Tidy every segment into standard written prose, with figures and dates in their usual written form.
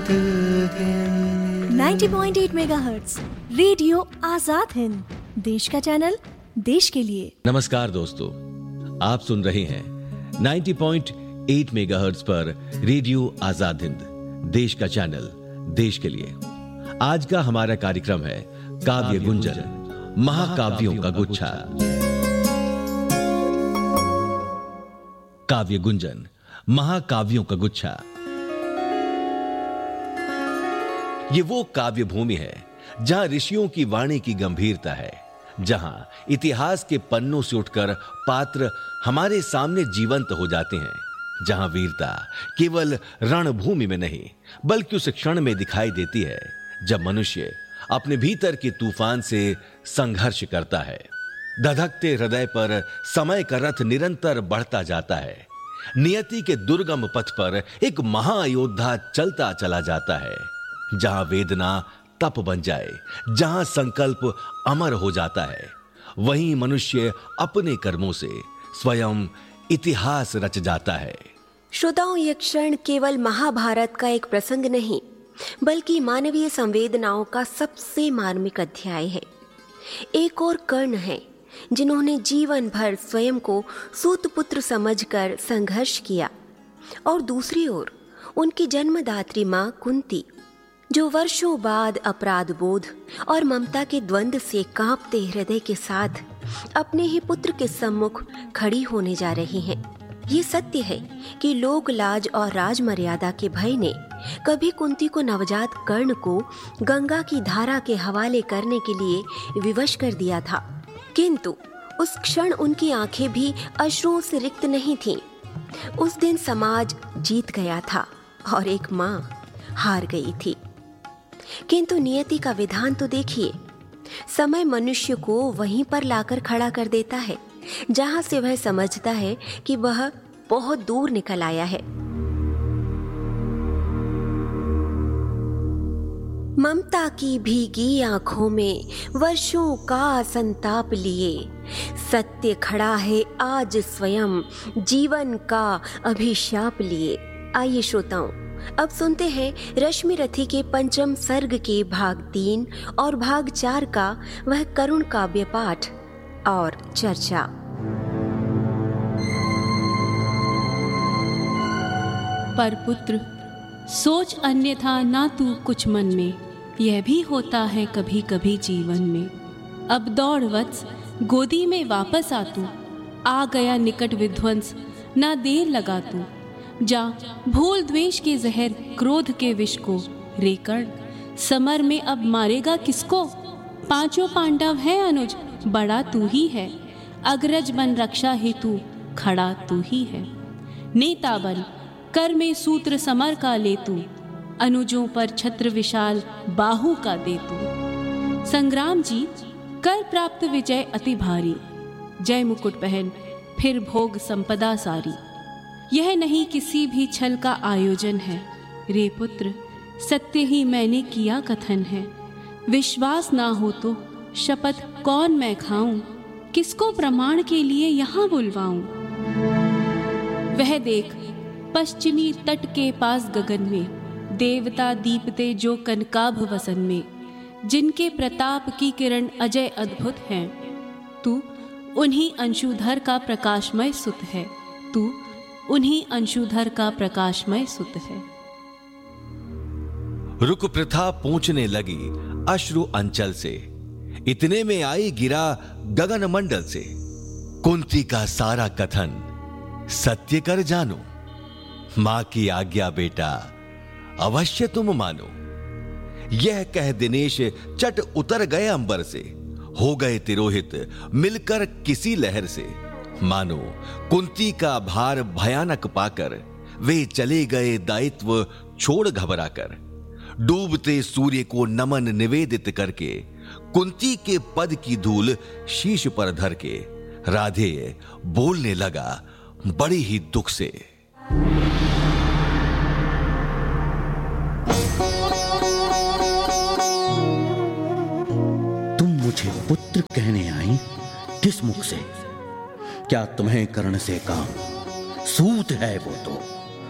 Hind 90.8 megahertz radio Azad Hind, देश का channel, देश के लिए। नमस्कार दोस्तों, आप सुन रहे हैं 90.8 मेगाहर्ट्ज पर रेडियो आजाद हिंद, देश का चैनल, देश के लिए। आज का हमारा कार्यक्रम है काव्य गुंजन, महाकाव्यों का गुच्छा। काव्य गुंजन, महाकाव्यों का गुच्छा। ये वो काव्य भूमि है जहां ऋषियों की वाणी की गंभीरता है, जहां इतिहास के पन्नों से उठकर पात्र हमारे सामने जीवंत हो जाते हैं, जहां वीरता केवल रणभूमि में नहीं बल्कि उस क्षण में दिखाई देती है जब मनुष्य अपने भीतर के तूफान से संघर्ष करता है। धधकते हृदय पर समय का रथ निरंतर बढ़ता जाता है। नियति के दुर्गम पथ पर एक महायोद्धा चलता चला जाता है, जहां वेदना तप बन जाए, जहां संकल्प अमर हो जाता है, वहीं मनुष्य अपने कर्मों से स्वयं इतिहास रच जाता है। श्रोताओं, यह क्षण केवल महाभारत का एक प्रसंग नहीं बल्कि मानवीय संवेदनाओं का सबसे मार्मिक अध्याय है। एक और कर्ण है जिन्होंने जीवन भर स्वयं को सूतपुत्र समझकर संघर्ष किया, और दूसरी ओर उनकी जन्मदात्री मां कुंती, जो वर्षों बाद अपराध बोध और ममता के द्वंद्व से कांपते हृदय के साथ अपने ही पुत्र के सम्मुख खड़ी होने जा रही हैं। ये सत्य है कि लोक लाज और राज मर्यादा के भय ने कभी कुंती को नवजात कर्ण को गंगा की धारा के हवाले करने के लिए विवश कर दिया था, किंतु उस क्षण उनकी आंखें भी अश्रुओं से रिक्त नहीं थीं। उस दिन समाज जीत गया था और एक मां हार गई थी। किंतु नियति का विधान तो देखिए, समय मनुष्य को वहीं पर लाकर खड़ा कर देता है जहां से वह समझता है कि वह बहुत दूर निकल आया है। ममता की भीगी आंखों में वर्षों का संताप लिए सत्य खड़ा है आज स्वयं जीवन का अभिशाप लिए। आइए श्रोताओं, अब सुनते हैं रश्मि रथी के पंचम सर्ग के भाग 3 और भाग 4 का वह करुण काव्य पाठ और चर्चा। पर पुत्र सोच अन्यथा ना तू कुछ मन में, यह भी होता है कभी कभी जीवन में। अब दौड़ वत्स गोदी में वापस आ तू, आ गया निकट विध्वंस ना देर लगा तू। जा भूल द्वेष के जहर क्रोध के विष को, रे कर्ण समर में अब मारेगा किसको। पांचों पांडव है अनुज, बड़ा तू ही है, अग्रज बन रक्षा हेतु खड़ा तू ही है। नेता बन कर में सूत्र समर का ले तू, अनुजों पर छत्र विशाल बाहु का दे तू। संग्राम जीत कर प्राप्त विजय अति भारी, जय मुकुट पहन फिर भोग संपदा सारी। यह नहीं किसी भी छल का आयोजन है, रे पुत्र सत्य ही मैंने किया कथन है। विश्वास ना हो तो शपथ कौन मैं खाऊं, किसको प्रमाण के लिए यहाँ बुलवाऊं। वह देख पश्चिमी तट के पास गगन में देवता दीपते जो कनकाभ वसन में, जिनके प्रताप की किरण अजय अद्भुत हैं। तू उन्हीं अंशुधर का प्रकाशमय सुत है, तू उन्हीं अंशुधर का प्रकाशमय सुत है। रुक प्रथा पूछने लगी अश्रु अंचल से, इतने में आई गिरा गगन मंडल से। कुंती का सारा कथन सत्य कर जानो, मां की आज्ञा बेटा अवश्य तुम मानो। यह कह दिनेश चट उतर गए अंबर से, हो गए तिरोहित मिलकर किसी लहर से। मानो कुंती का भार भयानक पाकर वे चले गए दायित्व छोड़ घबराकर। डूबते सूर्य को नमन निवेदित करके, कुंती के पद की धूल शीश पर धर के, राधे बोलने लगा बड़ी ही दुख से। तुम मुझे पुत्र कहने आई किस मुख से? क्या तुम्हें कर्ण से काम सूत है वो तो,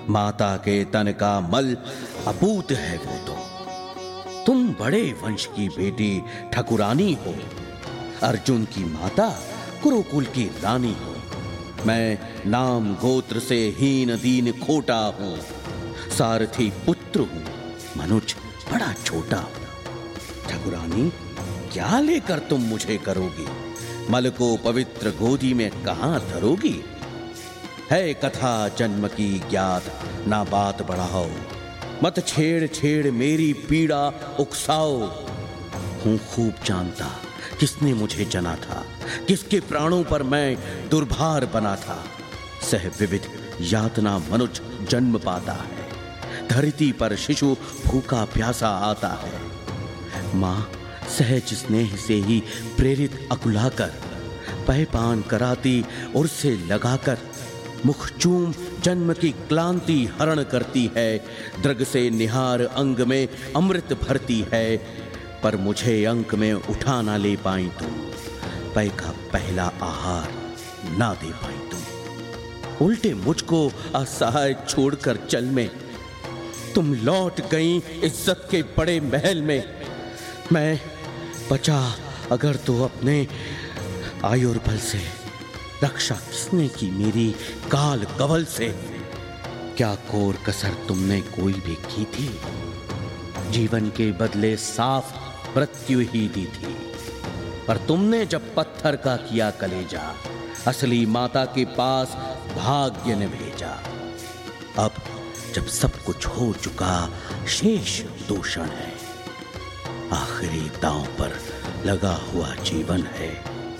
माता के तन का मल अपूत है वो तो। तुम बड़े वंश की बेटी ठकुरानी हो, अर्जुन की माता कुरुकुल की रानी हो। मैं नाम गोत्र से हीन दीन खोटा हूं, सारथी पुत्र हूं, मनुज बड़ा छोटा हूं। ठकुरानी, क्या लेकर तुम मुझे करोगी? मल को पवित्र गोदी में कहां धरोगी? है कथा जन्म की ज्ञात, ना बात बढ़ाओ। मत छेड़ छेड़ मेरी पीड़ा उकसाओ। हूं खूब जानता किसने मुझे जना था, किसके प्राणों पर मैं दुर्भार बना था। सह विविध यातना मनुज जन्म पाता है, धरती पर शिशु भूखा प्यासा आता है। माँ सहज स्नेह से ही प्रेरित अकुलाकर पहपान कराती और से लगाकर मुख चूम जन्म की क्लांति हरण करती है। दृग से निहार अंग में अमृत भरती है, पर मुझे अंक में उठा ना ले पाई तुम। पै का पहला आहार ना दे पाई तुम। उल्टे मुझको असहाय छोड़कर चल में तुम लौट गई इज्जत के बड़े महल में। मैं बचा अगर तो अपने आयुर्बल से, रक्षा किसने की मेरी काल कवल से? क्या कोर कसर तुमने कोई भी की थी? जीवन के बदले साफ मृत्यु ही दी थी। पर तुमने जब पत्थर का किया कलेजा, असली माता के पास भाग्य ने भेजा। अब जब सब कुछ हो चुका, शेष दूषण है। आखिरी दांव पर लगा हुआ जीवन है।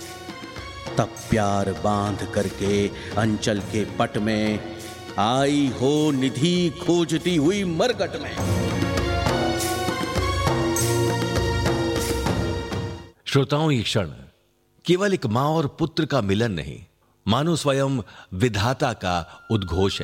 तब प्यार बांध करके अंचल के पट में आई हो निधि खोजती हुई मरकट में। श्रोताओं, ये क्षण केवल एक मां और पुत्र का मिलन नहीं, मानो स्वयं विधाता का उद्घोष है।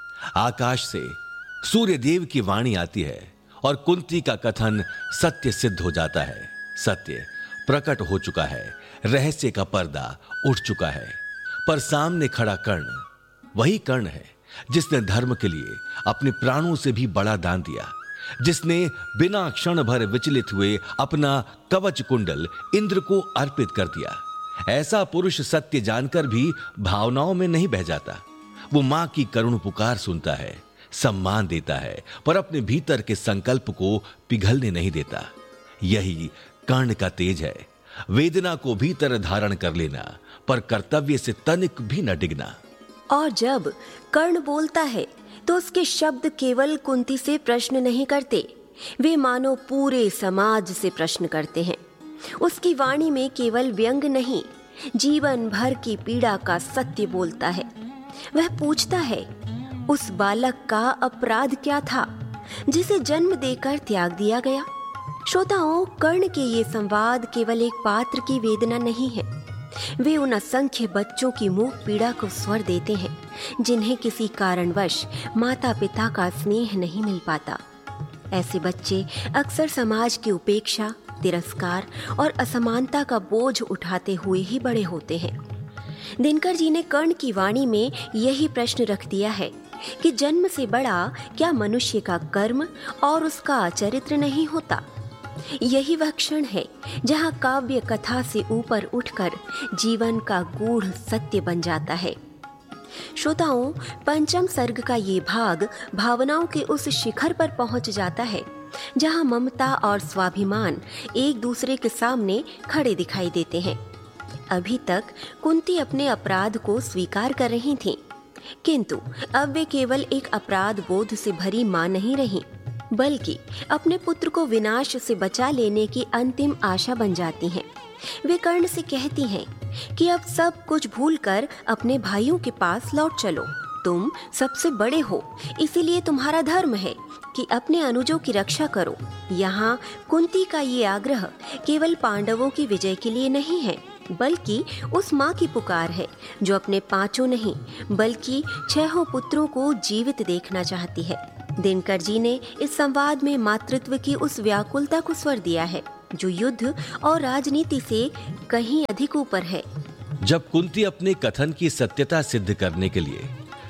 आकाश से सूर्य देव की वाणी आती है और कुंती का कथन सत्य सिद्ध हो जाता है। सत्य प्रकट हो चुका है, रहस्य का पर्दा उठ चुका है। पर सामने खड़ा कर्ण वही कर्ण है जिसने धर्म के लिए अपने प्राणों से भी बड़ा दान दिया, जिसने बिना क्षण भर विचलित हुए अपना कवच कुंडल इंद्र को अर्पित कर दिया। ऐसा पुरुष सत्य जानकर भी भावनाओं में नहीं बह जाता। वो मां की करुण पुकार सुनता है, सम्मान देता है, पर अपने भीतर के संकल्प को पिघलने नहीं देता। यही कर्ण का तेज है, वेदना को भीतर धारण कर लेना, पर कर्तव्य से तनिक भी न डिगना। और जब कर्ण बोलता है तो उसके शब्द केवल कुंती से प्रश्न नहीं करते, वे मानो पूरे समाज से प्रश्न करते हैं। उसकी वाणी में केवल व्यंग नहीं, जीवन भर की पीड़ा का सत्य बोलता है। वह पूछता है, उस बालक का अपराध क्या था जिसे जन्म देकर त्याग दिया गया? श्रोताओं, कर्ण के ये संवाद केवल एक पात्र की वेदना नहीं है, वे उन असंख्य बच्चों की मूक पीड़ा को स्वर देते हैं जिन्हें किसी कारणवश माता पिता का स्नेह नहीं मिल पाता। ऐसे बच्चे अक्सर समाज की उपेक्षा, तिरस्कार और असमानता का बोझ उठाते हुए ही बड़े होते हैं। दिनकर जी ने कर्ण की वाणी में यही प्रश्न रख दिया है कि जन्म से बड़ा क्या मनुष्य का कर्म और उसका चरित्र नहीं होता। यही वह क्षण है जहाँ काव्य कथा से ऊपर उठकर जीवन का गूढ़ सत्य बन जाता है। श्रोताओं, पंचम सर्ग का ये भाग भावनाओं के उस शिखर पर पहुंच जाता है जहाँ ममता और स्वाभिमान एक दूसरे के सामने खड़े दिखाई देते हैं। अभी तक कुंती अपने अपराध को स्वीकार कर रही थीं, किंतु अब वे केवल एक अपराध बोध से भरी मां नहीं रहीं, बल्कि अपने पुत्र को विनाश से बचा लेने की अंतिम आशा बन जाती हैं। वे कर्ण से कहती हैं कि अब सब कुछ भूलकर अपने भाइयों के पास लौट चलो। तुम सबसे बड़े हो, इसीलिए तुम्हारा धर्म है कि अपने अनुजों की रक्षा करो। यहाँ कुंती का ये आग्रह केवल पांडवों की विजय के लिए नहीं है, बल्कि उस माँ की पुकार है जो अपने पांचों नहीं बल्कि 6 पुत्रों को जीवित देखना चाहती है। दिनकर जी ने इस संवाद में मातृत्व की उस व्याकुलता को स्वर दिया है जो युद्ध और राजनीति से कहीं अधिक ऊपर है। जब कुंती अपने कथन की सत्यता सिद्ध करने के लिए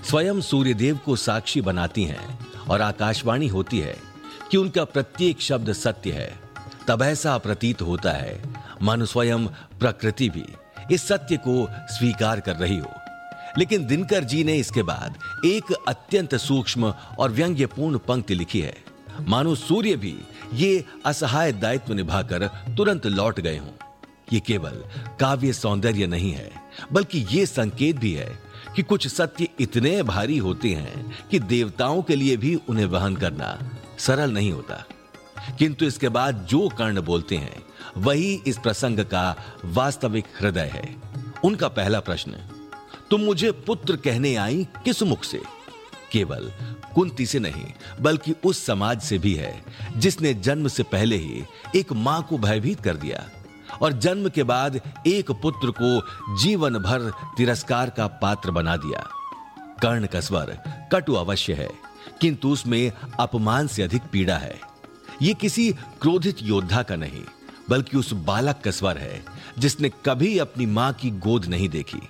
स्वयं सूर्यदेव को साक्षी बनाती हैं और आकाशवाणी होती है कि उनका प्रत्येक शब्द सत्य है, तब ऐसा प्रतीत होता है मानो स्वयं प्रकृति भी इस सत्य को स्वीकार कर रही हो। लेकिन दिनकर जी ने इसके बाद एक अत्यंत सूक्ष्म और व्यंग्यपूर्ण पंक्ति लिखी है, मानो सूर्य भी ये असहाय दायित्व निभाकर तुरंत लौट गए हों। ये केवल काव्य सौंदर्य नहीं है, बल्कि ये संकेत भी है कि कुछ सत्य इतने भारी होते हैं कि देवताओं के लिए भी उन्हें वहन करना सरल नहीं होता। किंतु इसके बाद जो कर्ण बोलते हैं वही इस प्रसंग का वास्तविक हृदय है। उनका पहला प्रश्न, तुम मुझे पुत्र कहने आई किस मुख से? केवल कुंती से नहीं, बल्कि उस समाज से भी है जिसने जन्म से पहले ही एक मां को भयभीत कर दिया और जन्म के बाद एक पुत्र को जीवन भर तिरस्कार का पात्र बना दिया। कर्ण का स्वर कटु अवश्य है, किंतु उसमें अपमान से अधिक पीड़ा है। यह किसी क्रोधित योद्धा का नहीं, बल्कि उस बालक का स्वर है जिसने कभी अपनी मां की गोद नहीं देखी।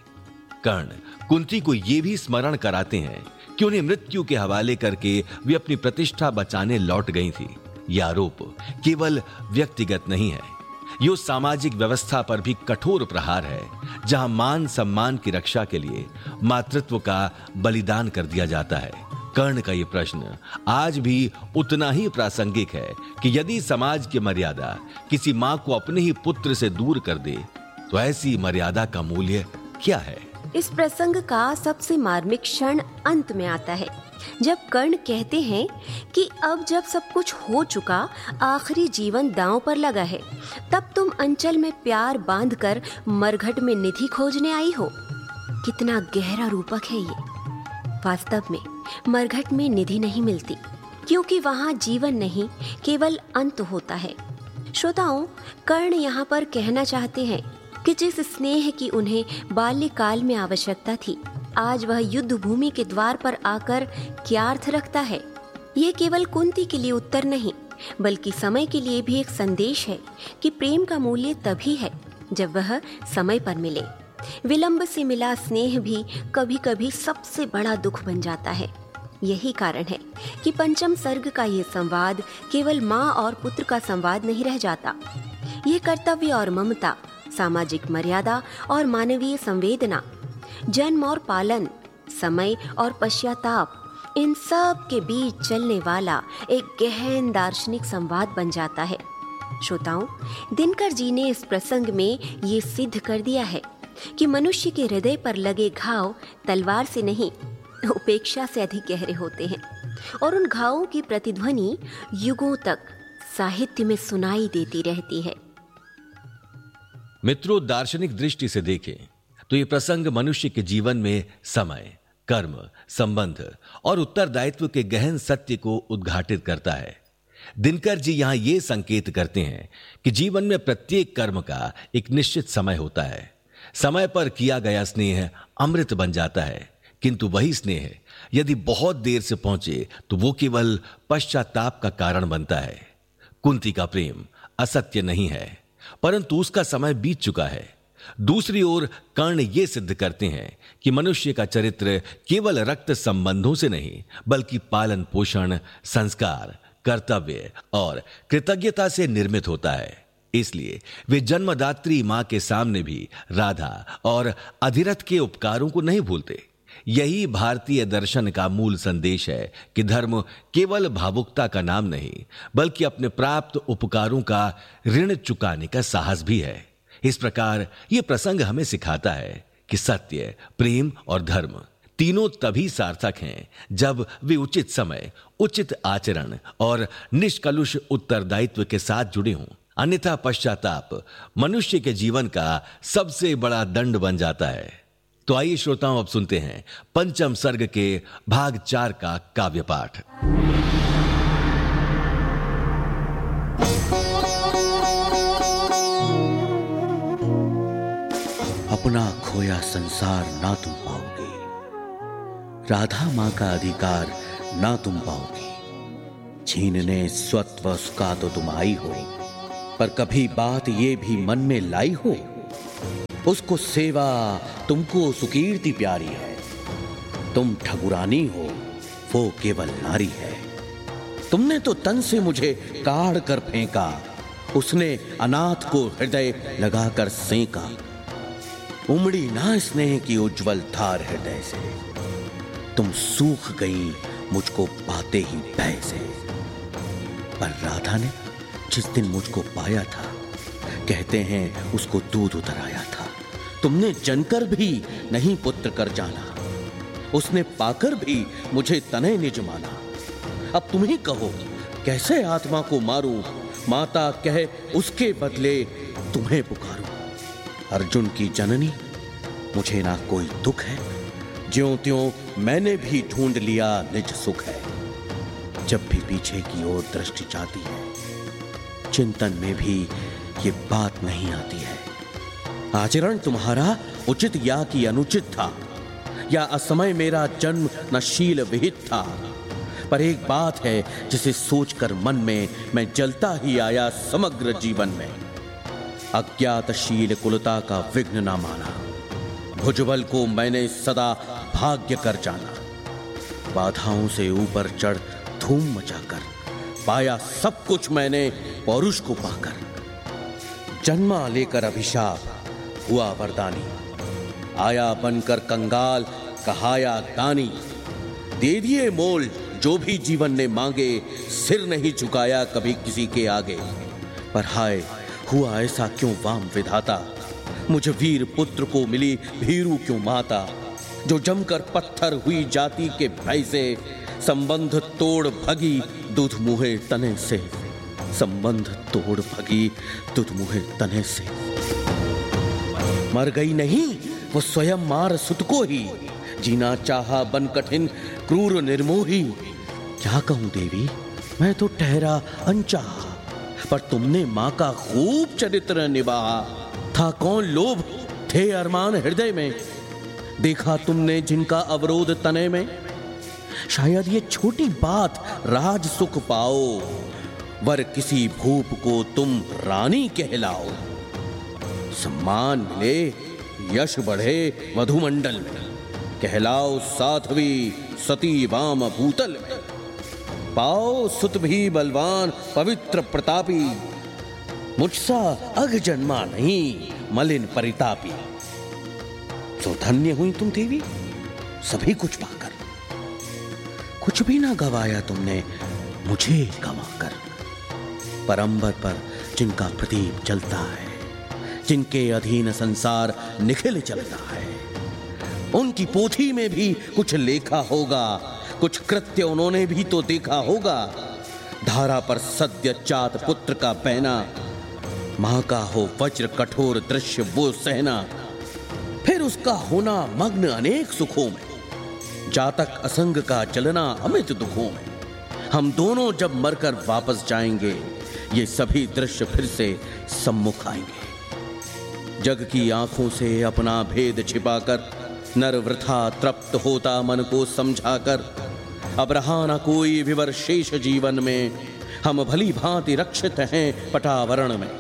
कर्ण कुंती को यह भी स्मरण कराते हैं कि उन्हें मृत्यु के हवाले करके वे अपनी प्रतिष्ठा बचाने लौट गई थी। यह आरोप केवल व्यक्तिगत नहीं है, यह सामाजिक व्यवस्था पर भी कठोर प्रहार है, जहां मान सम्मान की रक्षा के लिए मातृत्व का बलिदान कर दिया जाता है। कर्ण का यह प्रश्न आज भी उतना ही प्रासंगिक है कि यदि समाज की मर्यादा किसी मां को अपने ही पुत्र से दूर कर दे, तो ऐसी मर्यादा का मूल्य क्या है? इस प्रसंग का सबसे मार्मिक क्षण अंत में आता है, जब कर्ण कहते हैं कि अब जब सब कुछ हो चुका, आखिरी जीवन दांव पर लगा है, तब तुम अंचल में प्यार बांधकर मरघट में निधि खोजने आई हो। कितना गहरा रूपक है ये। वास्तव में मरघट में निधि नहीं मिलती, क्योंकि वहाँ जीवन नहीं, केवल अंत होता है। श्रोताओं, कर्ण यहाँ पर कहना चाहते हैं कि जिस स्नेह की उन्हें बाल्यकाल में आवश्यकता थी, आज वह युद्ध भूमि के द्वार पर आकर क्या अर्थ रखता है। ये केवल कुंती के लिए उत्तर नहीं, बल्कि समय के लिए भी एक संदेश है कि प्रेम का मूल्य तभी है जब वह समय पर मिले। विलंब से मिला स्नेह भी कभी कभी सबसे बड़ा दुख बन जाता है। यही कारण है कि पंचम सर्ग का ये संवाद केवल माँ और पुत्र का संवाद नहीं रह जाता। ये कर्तव्य और ममता, सामाजिक मर्यादा और मानवीय संवेदना, जन्म और पालन, समय और पश्चाताप, इन सब के बीच चलने वाला एक गहन दार्शनिक संवाद बन जाता है। श्रोताओं, दिनकर जी ने इस प्रसंग में ये सिद्ध कर दिया है कि मनुष्य के हृदय पर लगे घाव तलवार से नहीं, उपेक्षा से अधिक गहरे होते हैं, और उन घावों की प्रतिध्वनि युगों तक साहित्य में सुनाई देती रहती है। मित्रों, दार्शनिक दृष्टि से देखें तो यह प्रसंग मनुष्य के जीवन में समय, कर्म, संबंध और उत्तरदायित्व के गहन सत्य को उद्घाटित करता है। दिनकर जी यहां यह संकेत करते हैं कि जीवन में प्रत्येक कर्म का एक निश्चित समय होता है। समय पर किया गया स्नेह अमृत बन जाता है, किंतु वही स्नेह यदि बहुत देर से पहुंचे तो वो केवल पश्चाताप का कारण बनता है। कुंती का प्रेम असत्य नहीं है, परंतु उसका समय बीत चुका है। दूसरी ओर कर्ण ये सिद्ध करते हैं कि मनुष्य का चरित्र केवल रक्त संबंधों से नहीं, बल्कि पालन पोषण, संस्कार, कर्तव्य और कृतज्ञता से निर्मित होता है। इसलिए वे जन्मदात्री मां के सामने भी राधा और अधिरथ के उपकारों को नहीं भूलते। यही भारतीय दर्शन का मूल संदेश है कि धर्म केवल भावुकता का नाम नहीं, बल्कि अपने प्राप्त उपकारों का ऋण चुकाने का साहस भी है। इस प्रकार यह प्रसंग हमें सिखाता है कि सत्य, प्रेम और धर्म तीनों तभी सार्थक हैं जब वे उचित समय, उचित आचरण और निष्कलुष उत्तरदायित्व के साथ जुड़े हों। अन्यथा पश्चाताप मनुष्य के जीवन का सबसे बड़ा दंड बन जाता है। तो आइए श्रोताओं, अब सुनते हैं पंचम सर्ग के भाग 4 का काव्य पाठ। अपना खोया संसार ना तुम पाओगे, राधा मां का अधिकार ना तुम पाओगे। छीनने स्वत्व उसका तो तुम आई हो, पर कभी बात ये भी मन में लाई हो, उसको सेवा तुमको सुकीर्ति प्यारी है। तुम ठकुरानी हो, वो केवल नारी है। तुमने तो तन से मुझे काढ़ कर फेंका, उसने अनाथ को हृदय लगाकर सेंका। उमड़ी ना स्नेह की उज्जवल धार हृदय से, तुम सूख गई मुझको पाते ही भय से। पर राधा ने जिस दिन मुझको पाया था, कहते हैं उसको दूध उतर आया था। तुमने जनकर भी नहीं पुत्र कर जाना, उसने पाकर भी मुझे तनय निज माना। अब तुम ही कहो कैसे आत्मा को मारूं, माता कहे उसके बदले तुम्हें पुकारूं। अर्जुन की जननी मुझे ना कोई दुख है, ज्यों त्यों मैंने भी ढूंढ लिया निज सुख है। जब भी पीछे की ओर दृष्टि जाती है, चिंतन में भी ये बात नहीं आती है। आचरण तुम्हारा उचित या कि अनुचित था, या असमय मेरा जन्म न शील विहित था। पर एक बात है जिसे सोचकर मन में मैं जलता ही आया समग्र जीवन में। अज्ञातशील कुलता का विघ्न न माना, भुजबल को मैंने सदा भाग्य कर जाना। बाधाओं से ऊपर चढ़ धूम मचाकर पाया सब कुछ मैंने पौरुष को पाकर। जन्मा लेकर अभिशाप हुआ वरदानी, आया बनकर कंगाल कहाया दानी। दे दिए मोल जो भी जीवन ने मांगे, सिर नहीं झुकाया कभी किसी के आगे। पर हाय हुआ ऐसा क्यों वाम विधाता, मुझे वीर पुत्र को मिली भीरू क्यों माता। जो जमकर पत्थर हुई जाति के भय से, संबंध तोड़ भगी दूध मुहे तने से। संबंध तोड़ भगी दूध मुहे तने से। मर गई नहीं वो स्वयं मार सुत को ही, जीना चाहा बन कठिन क्रूर निर्मोही। क्या कहूं देवी, मैं तो ठहरा अनचाहा, पर तुमने मां का खूब चरित्र निभाया। था कौन लोभ थे अरमान हृदय में, देखा तुमने जिनका अवरोध तने में। शायद ये छोटी बात राज सुख पाओ, वर किसी भूप को तुम रानी कहलाओ। सम्मान मिले यश बढ़े मधुमंडल में, कहलाओ साध्वी सती वाम भूतल में। पाओ सुत भी बलवान पवित्र प्रतापी, मुझसा अग जन्मा नहीं मलिन परितापी। तो धन्य हुई तुम देवी सभी कुछ पाकर, कुछ भी ना गवाया तुमने मुझे गवाकर। पर अंबर पर जिनका प्रदीप जलता है, जिनके अधीन संसार निखिल चलता है, उनकी पोथी में भी कुछ लेखा होगा, कुछ कृत्य उन्होंने भी तो देखा होगा। धारा पर सद्य चात पुत्र का बहना, मां का हो वज्र कठोर दृश्य वो सहना। फिर उसका होना मग्न अनेक सुखों में, जातक असंग का चलना अमित दुखों में। हम दोनों जब मरकर वापस जाएंगे, ये सभी दृश्य फिर से सम्मुख आएंगे। जग की आंखों से अपना भेद छिपाकर, नर वृथा तृप्त होता मन को समझाकर। अब रहा ना कोई विवर शेष जीवन में, हम भली भांति रक्षित हैं पटावरण में।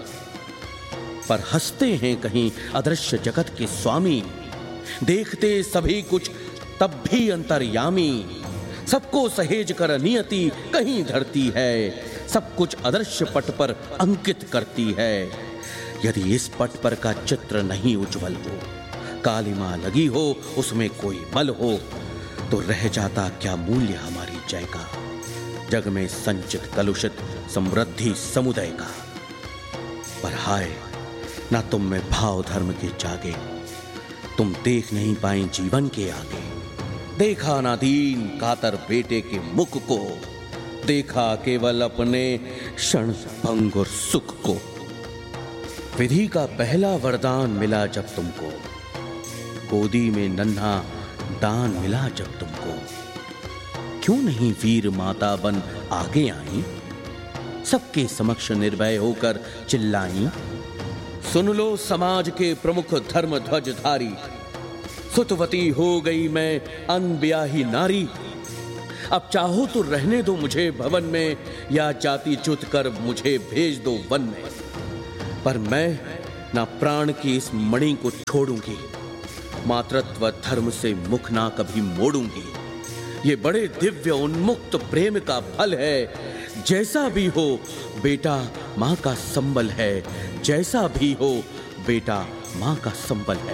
पर हंसते हैं कहीं अदृश्य जगत के स्वामी, देखते सभी कुछ तब भी अंतर्यामी। सबको सहेज कर नियति कहीं धरती है, सब कुछ अदृश्य पट पर अंकित करती है। यदि इस पट पर का चित्र नहीं उज्जवल हो, कालिमा लगी हो उसमें कोई मल हो, तो रह जाता क्या मूल्य हमारी जय का। जग में संचित कलुषित समृद्धि समुदय का। पर हाय ना तुम में भाव धर्म के जागे, तुम देख नहीं पाए जीवन के आगे। देखा ना दीन कातर बेटे के मुख को, देखा केवल अपने क्षण भंग और सुख को। विधि का पहला वरदान मिला जब तुमको, गोदी में नन्हा दान मिला जब तुमको। क्यों नहीं वीर माता बन आगे आई, सबके समक्ष निर्भय होकर चिल्लाई। सुन लो समाज के प्रमुख धर्म ध्वजधारी, सुतवती हो गई मैं अनब्याही नारी। अब चाहो तो रहने दो मुझे भवन में, या जाति च्युत कर मुझे भेज दो वन में। पर मैं ना प्राण की इस मणि को छोड़ूंगी, मातृत्व धर्म से मुख ना कभी मोड़ूंगी। ये बड़े दिव्य उन्मुक्त प्रेम का फल है। जैसा भी हो बेटा माँ का संबल है, जैसा भी हो बेटा माँ का संबल है।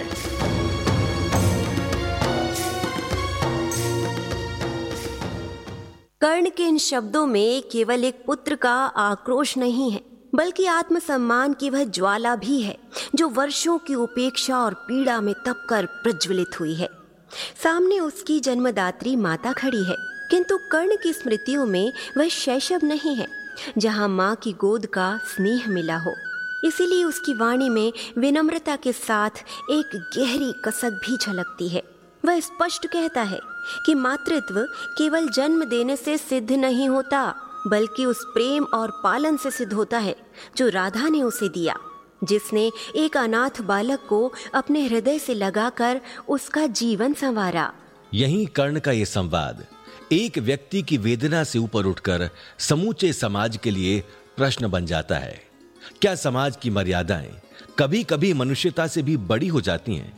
कर्ण के इन शब्दों में केवल एक पुत्र का आक्रोश नहीं है, बल्कि आत्मसम्मान की वह ज्वाला भी है जो वर्षों की उपेक्षा और पीड़ा में तपकर प्रज्वलित हुई है। सामने उसकी जन्मदात्री माता खड़ी है, किंतु कर्ण की स्मृतियों में वह शैशव नहीं है जहां माँ की गोद का स्नेह मिला हो। इसीलिए उसकी वाणी में विनम्रता के साथ एक गहरी कसक भी झलकती है। वह स्पष्ट कहता है कि मातृत्व केवल जन्म देने से सिद्ध नहीं होता, बल्कि उस प्रेम और पालन से सिद्ध होता है जो राधा ने उसे दिया, जिसने एक अनाथ बालक को अपने हृदय से लगाकर उसका जीवन संवारा। यहीं कर्ण का यह संवाद एक व्यक्ति की वेदना से ऊपर उठकर समूचे समाज के लिए प्रश्न बन जाता है। क्या समाज की मर्यादाएं कभी कभी मनुष्यता से भी बड़ी हो जाती हैं?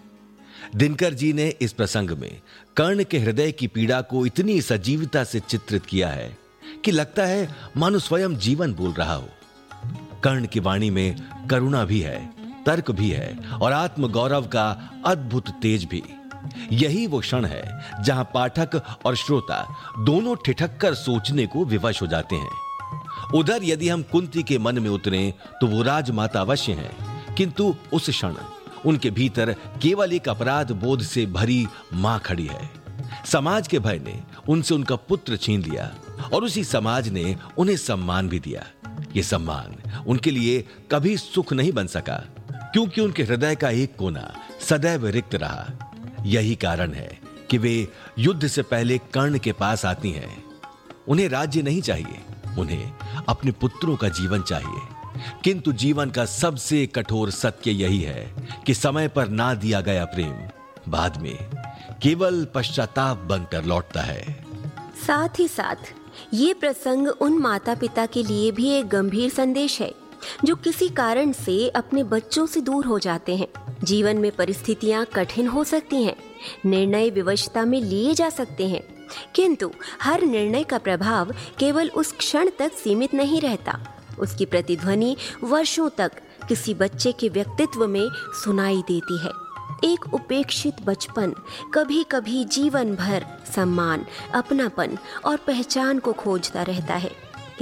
दिनकर जी ने इस प्रसंग में कर्ण के हृदय की पीड़ा को इतनी सजीवता से चित्रित किया है कि लगता है मानो स्वयं जीवन बोल रहा हो। कर्ण की वाणी में करुणा भी है, तर्क भी है और आत्मगौरव का अद्भुत तेज भी। यही वो क्षण है जहां पाठक और श्रोता दोनों ठिठक कर सोचने को विवश हो जाते हैं। उधर यदि हम कुंती के मन में उतरे तो वो राजमाता अवश्य है, किंतु उस क्षण उनके भीतर केवल एक अपराध बोध से भरी मां खड़ी है। समाज के भय ने उनसे उनका पुत्र छीन लिया और उसी समाज ने उन्हें सम्मान भी दिया। ये सम्मान उनके लिए कभी सुख नहीं बन सका, क्योंकि उनके हृदय का एक कोना सदैव रिक्त रहा। यही कारण है कि वे युद्ध से पहले कर्ण के पास आती हैं। उन्हें राज्य नहीं चाहिए, उन्हें अपने पुत्रों का जीवन चाहिए। किंतु जीवन का सबसे कठोर सत्य यही है कि समय पर ना दिया गया प्रेम बाद में केवल पश्चाताप बनकर लौटता है। साथ ही साथ ये प्रसंग उन माता पिता के लिए भी एक गंभीर संदेश है जो किसी कारण से अपने बच्चों से दूर हो जाते हैं। जीवन में परिस्थितियां कठिन हो सकती हैं, निर्णय विवशता में लिए जा सकते हैं, किंतु हर निर्णय का प्रभाव केवल उस क्षण तक सीमित नहीं रहता। उसकी प्रतिध्वनि वर्षों तक किसी बच्चे के व्यक्तित्व में सुनाई देती है। एक उपेक्षित बचपन कभी कभी जीवन भर सम्मान, अपनापन और पहचान को खोजता रहता है।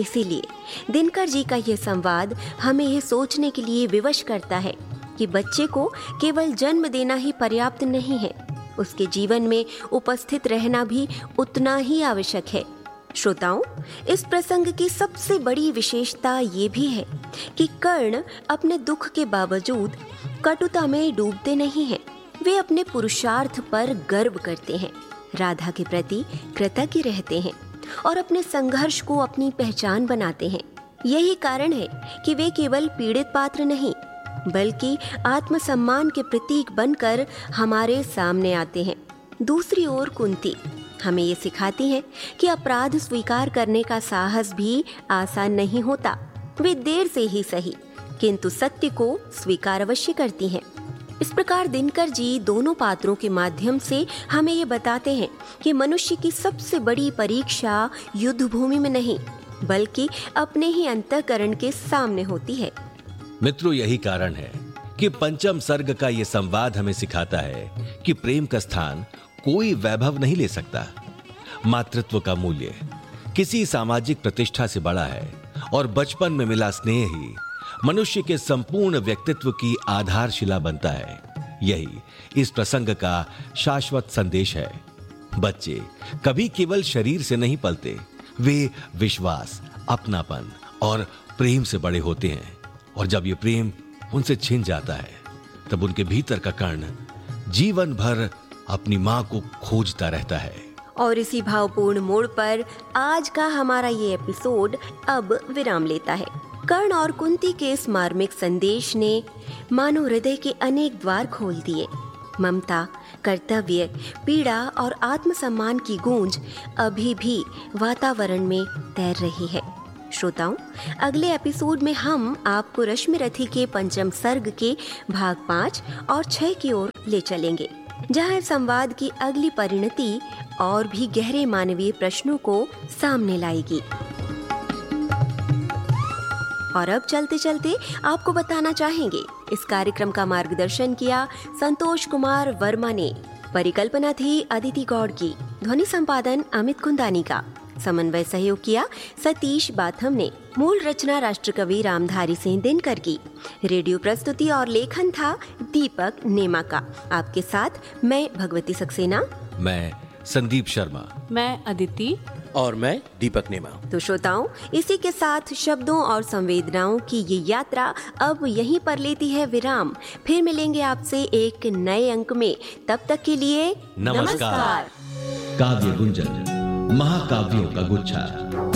इसीलिए दिनकर जी का यह संवाद हमें यह सोचने के लिए विवश करता है कि बच्चे को केवल जन्म देना ही पर्याप्त नहीं है, उसके जीवन में उपस्थित रहना भी उतना ही आवश्यक है। श्रोताओं, इस प्रसंग की सबसे बड़ी विशेषता ये भी है कि कर्ण अपने दुख के बावजूद कटुता में डूबते नहीं हैं। वे अपने पुरुषार्थ पर गर्व करते हैं, राधा के प्रति कृतज्ञ रहते हैं और अपने संघर्ष को अपनी पहचान बनाते हैं। यही कारण है कि वे केवल पीड़ित पात्र नहीं, बल्कि आत्मसम्मान के प्रतीक बनकर हमारे सामने आते हैं। दूसरी ओर कुंती हमें ये सिखाती है कि अपराध स्वीकार करने का साहस भी आसान नहीं होता। वे देर से ही सही, किंतु सत्य को स्वीकार अवश्य करती हैं। इस प्रकार दिनकर जी दोनों पात्रों के माध्यम से हमें ये बताते हैं कि मनुष्य की सबसे बड़ी परीक्षा युद्ध भूमि में नहीं, बल्कि अपने ही अंतःकरण के सामने होती है। मित्रों, यही कारण है कि पंचम सर्ग का ये संवाद हमें सिखाता है कि प्रेम का स्थान कोई वैभव नहीं ले सकता। मातृत्व का मूल्य किसी सामाजिक प्रतिष्ठा से बड़ा है और बचपन में मिला स्नेह ही मनुष्य के संपूर्ण व्यक्तित्व की आधारशिला बनता है। यही इस प्रसंग का शाश्वत संदेश है। बच्चे कभी केवल शरीर से नहीं पलते, वे विश्वास, अपनापन और प्रेम से बड़े होते हैं। और जब ये प्रेम उनसे छिन जाता है, तब उनके भीतर का कर्ण जीवन भर अपनी मां को खोजता रहता है। और इसी भावपूर्ण मोड़ पर आज का हमारा ये एपिसोड अब विराम लेता है। कर्ण और कुंती के इस मार्मिक संदेश ने मानव हृदय के अनेक द्वार खोल दिए। ममता, कर्तव्य, पीड़ा और आत्मसम्मान की गूंज अभी भी वातावरण में तैर रही है। श्रोताओं, अगले एपिसोड में हम आपको रश्मि रथी के पंचम सर्ग के भाग 5 और 6 की ओर ले चलेंगे। जहां संवाद की अगली परिणति और भी गहरे मानवीय प्रश्नों को सामने लाएगी। और अब चलते चलते आपको बताना चाहेंगे, इस कार्यक्रम का मार्गदर्शन किया संतोष कुमार वर्मा ने, परिकल्पना थी अदिति गौड़ की, ध्वनि संपादन अमित कुंदानी का, समन्वय सहयोग किया सतीश बाथम ने, मूल रचना राष्ट्रकवि रामधारी सिंह दिनकर की, रेडियो प्रस्तुति और लेखन था दीपक नेमा का। आपके साथ मैं भगवती सक्सेना, मैं संदीप शर्मा, मैं अदिति और मैं दीपक नेमा। तो श्रोताओं, इसी के साथ शब्दों और संवेदनाओं की ये यात्रा अब यहीं पर लेती है विराम। फिर मिलेंगे आपसे एक नए अंक में, तब तक के लिए नमस्कार। काव्य गुंजन, महाकाव्यों का गुच्छा।